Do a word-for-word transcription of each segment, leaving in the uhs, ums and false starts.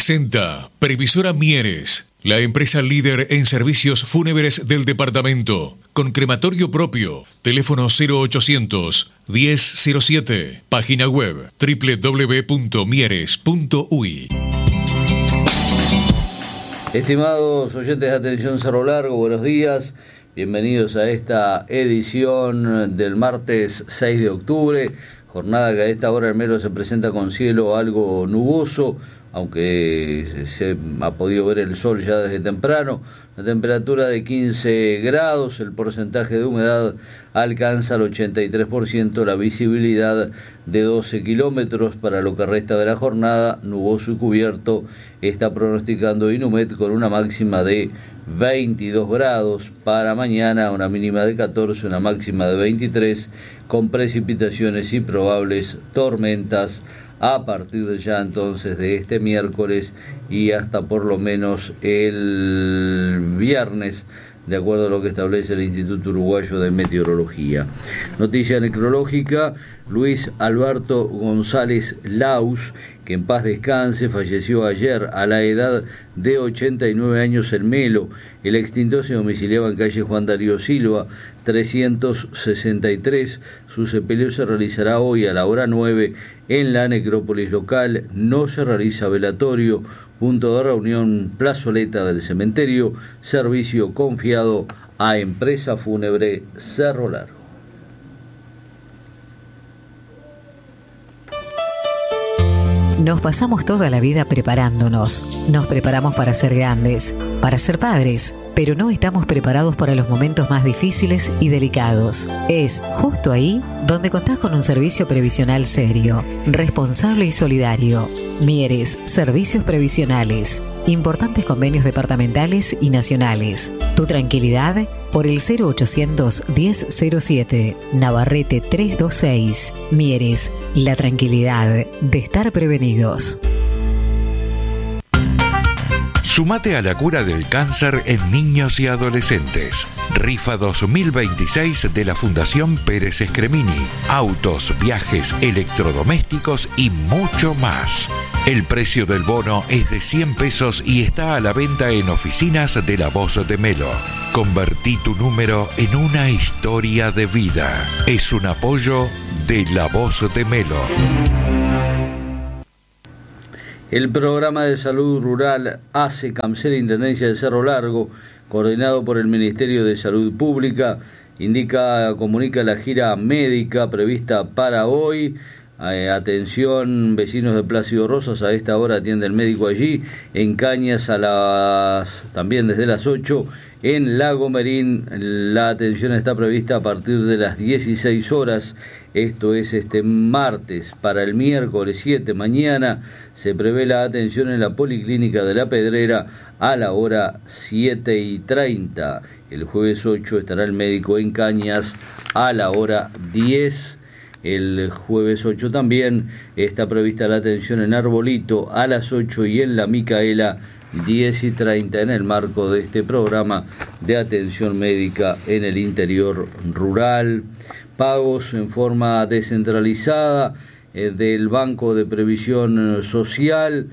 Presenta Previsora Mieres, la empresa líder en servicios fúnebres del departamento, con crematorio propio. Teléfono cero ochocientos, diez cero siete. Página web doble u doble u doble u punto mieres punto u y. Estimados oyentes de Atención Cerro Largo, buenos días. Bienvenidos a esta edición del martes seis de octubre. Jornada que a esta hora al menos se presenta con cielo algo nuboso, aunque se ha podido ver el sol ya desde temprano. La temperatura de quince grados, el porcentaje de humedad alcanza el ochenta y tres por ciento, la visibilidad de doce kilómetros. Para lo que resta de la jornada, nuboso y cubierto, está pronosticando Inumet con una máxima de veintidós grados. Para mañana una mínima de catorce, una máxima de veintitrés, con precipitaciones y probables tormentas a partir de ya entonces de este miércoles y hasta por lo menos el viernes, de acuerdo a lo que establece el Instituto Uruguayo de Meteorología. Noticia necrológica: Luis Alberto González Laus, que en paz descanse, falleció ayer a la edad de ochenta y nueve años en Melo. El extintor se domiciliaba en calle Juan Darío Silva, trescientos sesenta y tres. Su sepelio se realizará hoy a la hora nueve en la necrópolis local. No se realiza velatorio. Punto de reunión, plazoleta del cementerio. Servicio confiado a Empresa Fúnebre Cerro Largo. Nos pasamos toda la vida preparándonos. Nos preparamos para ser grandes, para ser padres, pero no estamos preparados para los momentos más difíciles y delicados. Es justo ahí donde contás con un servicio previsional serio, responsable y solidario. Mieres, Servicios Previsionales. Importantes convenios departamentales y nacionales. Tu tranquilidad por el cero ochocientos, diez cero siete. Navarrete trescientos veintiséis. Mieres, la tranquilidad de estar prevenidos. Sumate a la cura del cáncer en niños y adolescentes. Rifa dos mil veintiséis de la Fundación Pérez Escremini. Autos, viajes, electrodomésticos y mucho más. El precio del bono es de cien pesos y está a la venta en oficinas de La Voz de Melo. Convertí tu número en una historia de vida. Es un apoyo de La Voz de Melo. El programa de salud rural ACE CAMSER Intendencia de Cerro Largo, coordinado por el Ministerio de Salud Pública, indica, comunica la gira médica prevista para hoy. Eh, atención, vecinos de Plácido Rosas, a esta hora atiende el médico allí. En Cañas a las también desde las ocho. En Lago Merín la atención está prevista a partir de las dieciséis horas. Esto es este martes. Para el miércoles siete, mañana, se prevé la atención en la Policlínica de La Pedrera a la hora siete y treinta. El jueves ocho estará el médico en Cañas a la hora diez. El jueves ocho también está prevista la atención en Arbolito a las ocho y en La Micaela diez y treinta, en el marco de este programa de atención médica en el interior rural. Pagos en forma descentralizada eh, del Banco de Previsión Social,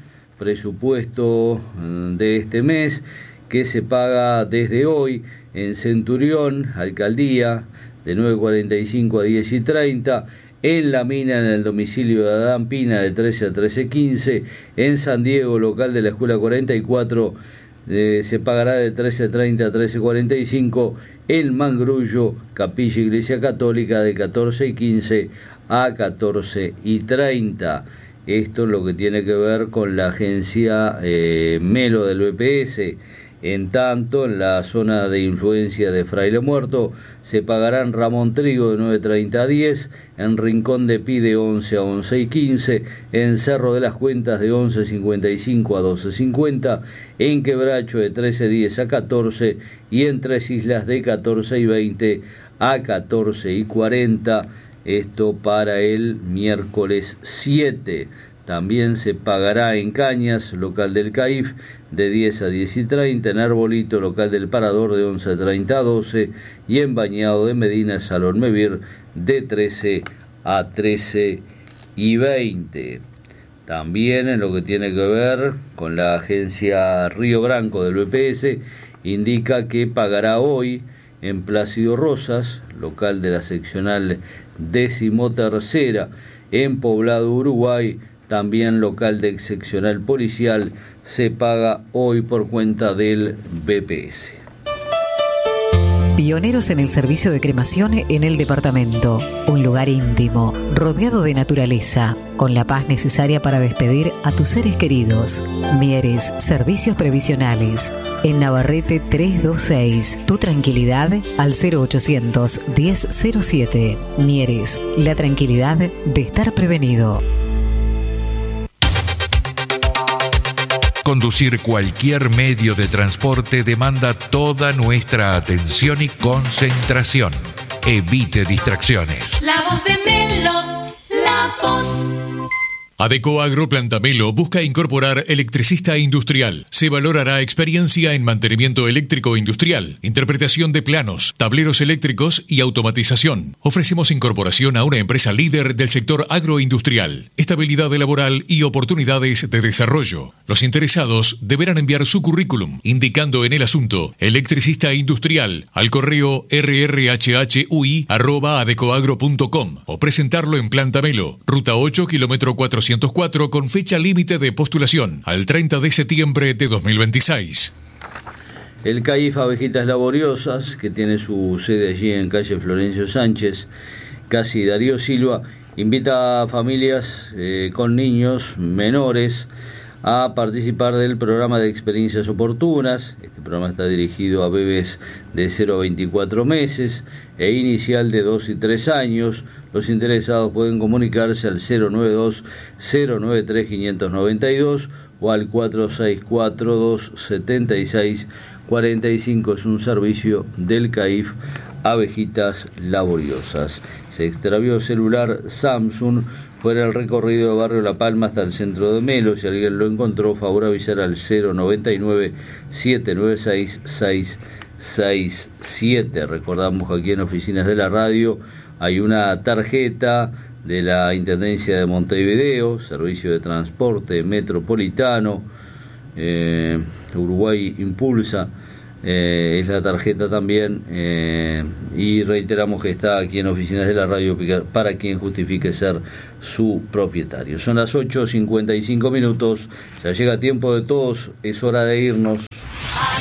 presupuesto eh, de este mes que se paga desde hoy en Centurión, Alcaldía, de nueve cuarenta y cinco a diez y treinta, en La Mina, en el domicilio de Adán Pina, de trece a trece quince, en San Diego, local de la Escuela cuarenta y cuatro, eh, se pagará de trece treinta a trece cuarenta y cinco, en Mangrullo, Capilla Iglesia Católica, de catorce y quince a catorce y treinta. Esto es lo que tiene que ver con la agencia eh, Melo del B P S. En tanto, en la zona de influencia de Fraile Muerto se pagará en Ramón Trigo de nueve treinta a diez, en Rincón de Pi de once a once y quince, en Cerro de las Cuentas de once cincuenta y cinco a doce cincuenta, en Quebracho de trece diez a catorce y en Tres Islas de catorce y veinte a catorce y cuarenta. Esto para el miércoles siete. También se pagará en Cañas, local del C A I F, de diez a diez y treinta, en Arbolito, local del Parador, de once treinta a doce, y en Bañado de Medina, Salón Mevir, de trece a trece y veinte. También en lo que tiene que ver con la agencia Río Branco del B P S, indica que pagará hoy en Plácido Rosas, local de la seccional decimotercera, en Poblado, Uruguay, también local de seccional policial, se paga hoy por cuenta del B P S. Pioneros en el servicio de cremación en el departamento. Un lugar íntimo, rodeado de naturaleza, con la paz necesaria para despedir a tus seres queridos. Mieres, servicios previsionales. En Navarrete trescientos veintiséis. Tu tranquilidad al cero ochocientos diez cero siete. Mieres, la tranquilidad de estar prevenido. Conducir cualquier medio de transporte demanda toda nuestra atención y concentración. Evite distracciones. La voz de Melo, la voz. Adecoagro Plantamelo busca incorporar electricista industrial. Se valorará experiencia en mantenimiento eléctrico industrial, interpretación de planos, tableros eléctricos y automatización. Ofrecemos incorporación a una empresa líder del sector agroindustrial, estabilidad laboral y oportunidades de desarrollo. Los interesados deberán enviar su currículum, indicando en el asunto electricista industrial al correo r r h h u i arroba adecoagro punto com o presentarlo en Plantamelo, ruta ocho, kilómetro cuatrocientos cuatro, con fecha límite de postulación al treinta de septiembre de dos mil veintiséis. El C A I F Abejitas Laboriosas, que tiene su sede allí en calle Florencio Sánchez, casi Darío Silva, invita a familias eh, con niños menores a participar del programa de experiencias oportunas. Este programa está dirigido a bebés de cero a veinticuatro meses e inicial de dos y tres años. Los interesados pueden comunicarse al cero nueve dos cero nueve tres cinco nueve dos o al cuatro seis cuatro dos siete seis cuatro cinco. Es un servicio del C A I F Abejitas Laboriosas. Se extravió celular Samsung fuera el recorrido de Barrio La Palma hasta el centro de Melo. Si alguien lo encontró, favor avisar al cero noventa y nueve siete nueve seis seis seis siete. Recordamos que aquí en Oficinas de la Radio hay una tarjeta de la Intendencia de Montevideo, Servicio de Transporte Metropolitano, eh, Uruguay Impulsa, eh, es la tarjeta también, eh, y reiteramos que está aquí en Oficinas de la Radio para quien justifique ser su propietario. Son las ocho cincuenta y cinco minutos, ya llega tiempo de todos, es hora de irnos.